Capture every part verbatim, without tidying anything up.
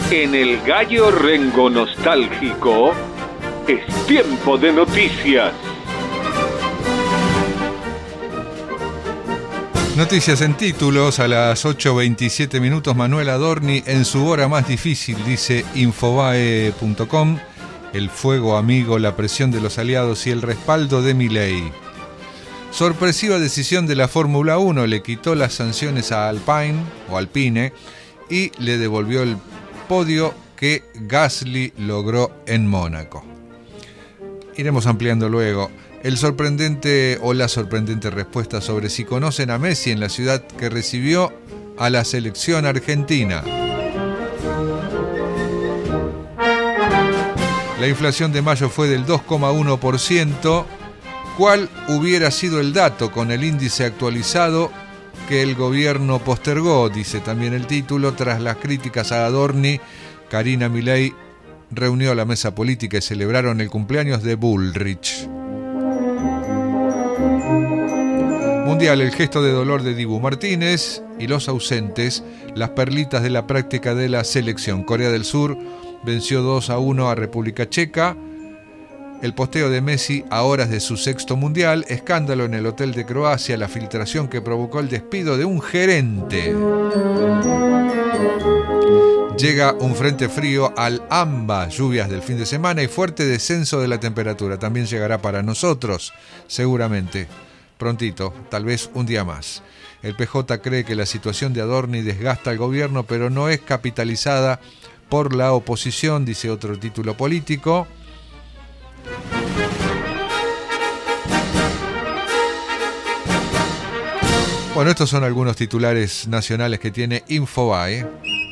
En el Gallo Rengo Nostálgico es tiempo de noticias. Noticias en títulos a las ocho veintisiete minutos. Manuel Adorni en su hora más difícil, dice Infobae punto com. El fuego amigo, la presión de los aliados y el respaldo de Milei. Sorpresiva decisión de la Fórmula uno, le quitó las sanciones a Alpine o Alpine y le devolvió el podio que Gasly logró en Mónaco. Iremos ampliando luego. El sorprendente o la sorprendente respuesta sobre si conocen a Messi en la ciudad que recibió a la selección argentina. La inflación de mayo fue del dos coma uno por ciento. ¿Cuál hubiera sido el dato con el índice actualizado que el gobierno postergó? Dice también el título. Tras las críticas a Adorni, Karina Milei reunió a la mesa política y celebraron el cumpleaños de Bullrich. Mundial, el gesto de dolor de Dibu Martínez y los ausentes, las perlitas de la práctica de la selección. Corea del Sur venció dos a uno a República Checa. El posteo de Messi a horas de su sexto mundial. Escándalo en el hotel de Croacia, la filtración que provocó el despido de un gerente. Llega un frente frío al AMBA, lluvias del fin de semana y fuerte descenso de la temperatura. También llegará para nosotros, seguramente. Prontito, tal vez un día más. El P J cree que la situación de Adorni desgasta al gobierno, pero no es capitalizada por la oposición, dice otro título político. Bueno, estos son algunos titulares nacionales que tiene Infobae.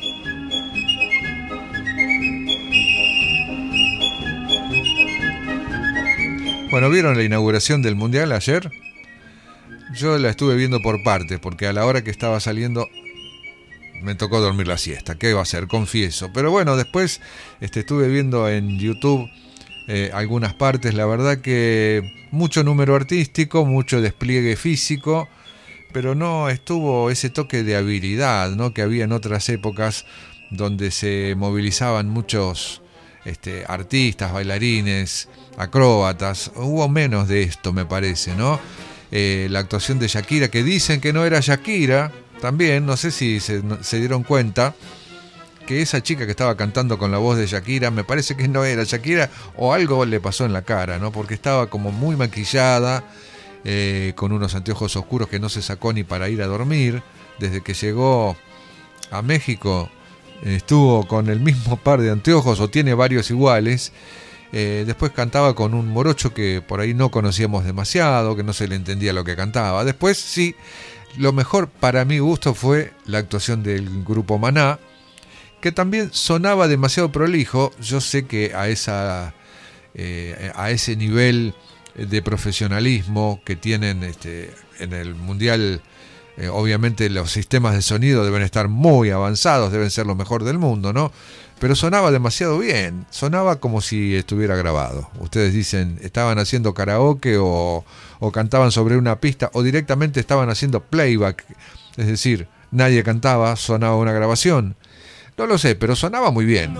Bueno, ¿vieron la inauguración del Mundial ayer? Yo la estuve viendo por partes, porque a la hora que estaba saliendo me tocó dormir la siesta. ¿Qué va a hacer? Confieso. Pero bueno, después este, estuve viendo en YouTube eh, algunas partes. La verdad que mucho número artístico, mucho despliegue físico, pero no estuvo ese toque de habilidad, ¿no?, que había en otras épocas donde se movilizaban muchos este, artistas, bailarines, acróbatas. Hubo menos de esto, me parece, ¿no? Eh, la actuación de Shakira, que dicen que no era Shakira, también, no sé si se, se dieron cuenta que esa chica que estaba cantando con la voz de Shakira, me parece que no era Shakira, o algo le pasó en la cara, ¿no? Porque estaba como muy maquillada, eh, con unos anteojos oscuros que no se sacó ni para ir a dormir. Desde que llegó a México estuvo con el mismo par de anteojos, o tiene varios iguales. Eh, después cantaba con un morocho que por ahí no conocíamos demasiado, que no se le entendía lo que cantaba. Después sí, lo mejor para mi gusto fue la actuación del grupo Maná, que también sonaba demasiado prolijo. Yo sé que a, esa, eh, a ese nivel de profesionalismo que tienen este, en el Mundial, eh, obviamente los sistemas de sonido deben estar muy avanzados, deben ser lo mejor del mundo, ¿no? Pero sonaba demasiado bien, sonaba como si estuviera grabado. Ustedes dicen, ¿estaban haciendo karaoke o, o cantaban sobre una pista o directamente estaban haciendo playback? Es decir, nadie cantaba, sonaba una grabación. No lo sé, pero sonaba muy bien.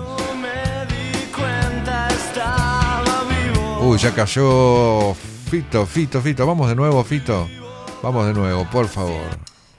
Uy, ya cayó Fito, Fito, Fito. Vamos de nuevo, Fito. Vamos de nuevo, por favor.